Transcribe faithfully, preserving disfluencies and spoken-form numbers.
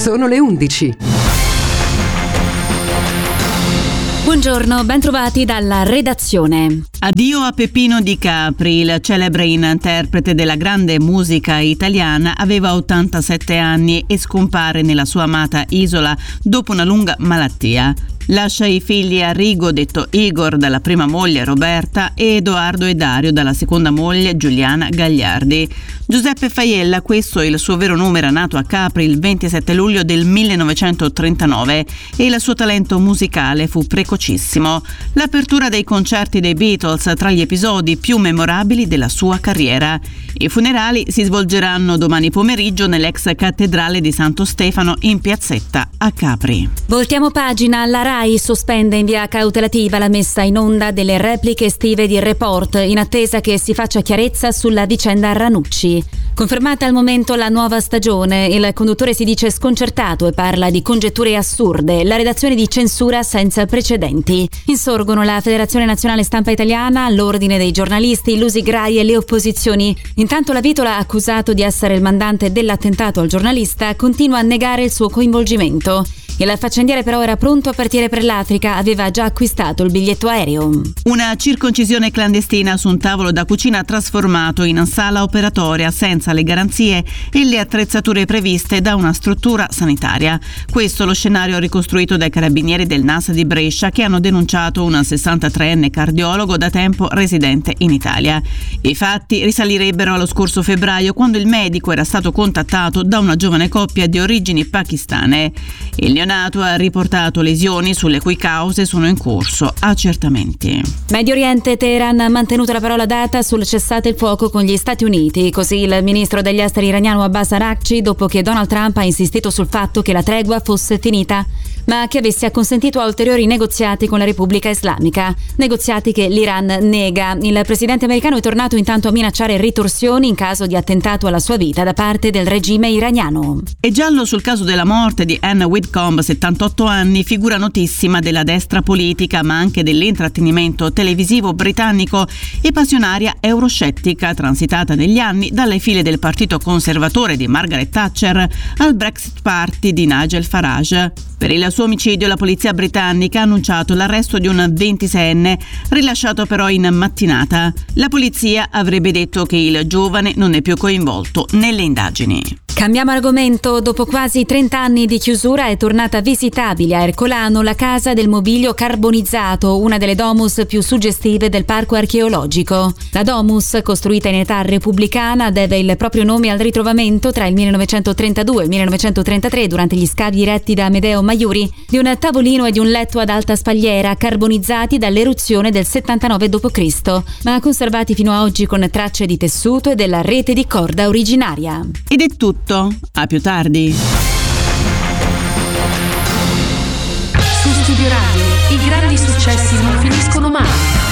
Sono le undici. Buongiorno, ben trovati dalla redazione. Addio a Peppino Di Capri, il celebre interprete della grande musica italiana, aveva ottantasette anni e scompare nella sua amata isola dopo una lunga malattia. Lascia i figli Arrigo, detto Igor, dalla prima moglie Roberta, e Edoardo e Dario dalla seconda moglie Giuliana Gagliardi. Giuseppe Faiella, questo è il suo vero nome, era nato a Capri il ventisette luglio del millenovecentotrentanove e il suo talento musicale fu precocissimo. L'apertura dei concerti dei Beatles tra gli episodi più memorabili della sua carriera. I funerali si svolgeranno domani pomeriggio nell'ex cattedrale di Santo Stefano in Piazzetta a Capri. Voltiamo pagina. La RAI sospende in via cautelativa la messa in onda delle repliche estive di Report in attesa che si faccia chiarezza sulla vicenda Ranucci. Confermata al momento la nuova stagione, il conduttore si dice sconcertato e parla di congetture assurde, la redazione di censura senza precedenti. Insorgono la Federazione Nazionale Stampa Italiana, l'Ordine dei Giornalisti, l'Usi Grai e le opposizioni. Intanto la Vitola, accusato di essere il mandante dell'attentato al giornalista, continua a negare il suo coinvolgimento. Il faccendiere però era pronto a partire per l'Africa, aveva già acquistato il biglietto aereo. Una circoncisione clandestina su un tavolo da cucina trasformato in sala operatoria senza le garanzie e le attrezzature previste da una struttura sanitaria. Questo lo scenario ricostruito dai carabinieri del N A S di Brescia, che hanno denunciato un sessantatreenne cardiologo da tempo residente in Italia. I fatti risalirebbero allo scorso febbraio, quando il medico era stato contattato da una giovane coppia di origini pakistane. Il neonato ha riportato lesioni sulle cui cause sono in corso accertamenti. Medio Oriente, Teheran ha mantenuto la parola data sul cessate il fuoco con gli Stati Uniti. Così il ministro degli esteri iraniano Abbas Araghchi, dopo che Donald Trump ha insistito sul fatto che la tregua fosse finita, ma che avesse acconsentito a ulteriori negoziati con la Repubblica Islamica. Negoziati che l'Iran nega. Il presidente americano è tornato intanto a minacciare ritorsioni in caso di attentato alla sua vita da parte del regime iraniano. E giallo sul caso della morte di Anne Whitcomb, settantotto anni, figura notissima della destra politica ma anche dell'intrattenimento televisivo britannico e passionaria euroscettica, transitata negli anni dalle file del partito conservatore di Margaret Thatcher al Brexit Party di Nigel Farage. Per il suo omicidio la polizia britannica ha annunciato l'arresto di un ventiseienne, rilasciato però in mattinata. La polizia avrebbe detto che il giovane non è più coinvolto nelle indagini. Cambiamo argomento. Dopo quasi trenta anni di chiusura è tornata visitabile a Ercolano la Casa del Mobilio Carbonizzato, una delle domus più suggestive del parco archeologico. La domus, costruita in età repubblicana, deve il proprio nome al ritrovamento tra il millenovecentotrentadue e il millenovecentotrentatré, durante gli scavi eretti da Amedeo Maiuri, di un tavolino e di un letto ad alta spalliera carbonizzati dall'eruzione del settantanove dopo Cristo, ma conservati fino a oggi con tracce di tessuto e della rete di corda originaria. Ed è tutto. A più tardi. Su Studio Radio i grandi successi non finiscono mai.